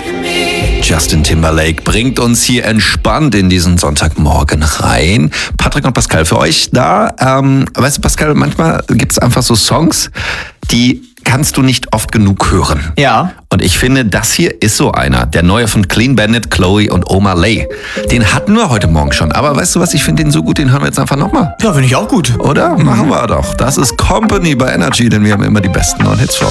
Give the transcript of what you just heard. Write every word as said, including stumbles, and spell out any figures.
Justin Timberlake bringt uns hier entspannt in diesen Sonntagmorgen rein. Patrick und Pascal für euch da. Ähm, weißt du, Pascal, manchmal gibt es einfach so Songs, die kannst du nicht oft genug hören. Ja. Und ich finde, das hier ist so einer. Der neue von Clean Bandit, Chloe und Omar Lay. Den hatten wir heute Morgen schon. Aber weißt du was, ich finde den so gut, den hören wir jetzt einfach nochmal. Ja, finde ich auch gut. Oder? Mhm. Machen wir doch. Das ist Company bei Energy, denn wir haben immer die besten neuen Hits für euch.